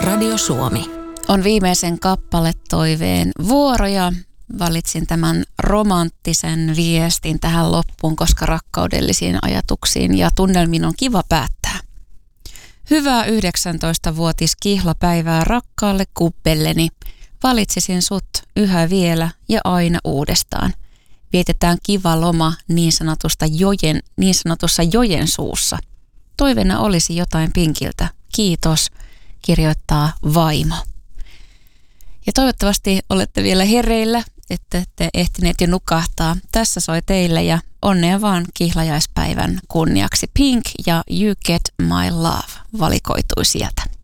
Radio Suomi. On viimeisen kappaletoiveen vuoro ja valitsin tämän romanttisen viestin tähän loppuun, koska rakkaudellisiin ajatuksiin ja tunnelmiin on kiva päättää. Hyvää 19-vuotis kihlapäivää rakkaalle kuppelleni. Valitsisin sut yhä vielä ja aina uudestaan. Vietetään kiva loma niin sanotussa jojen suussa. Toiveena olisi jotain Pinkiltä. Kiitos, kirjoittaa vaimo. Ja toivottavasti olette vielä hereillä, että ette ehtineet jo nukahtaa. Tässä soi teille ja onnea vaan kihlajaispäivän kunniaksi. Pink ja You Get My Love valikoitui sieltä.